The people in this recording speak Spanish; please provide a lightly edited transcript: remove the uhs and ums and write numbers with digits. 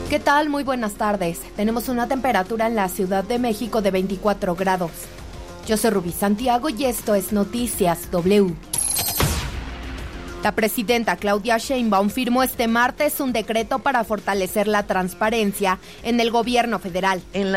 ¿Qué tal? Muy buenas tardes. Tenemos una temperatura en la Ciudad de México de 24 grados. Yo soy Rubí Santiago y esto es Noticias W. La presidenta Claudia Sheinbaum firmó este martes un decreto para fortalecer la transparencia en el gobierno federal.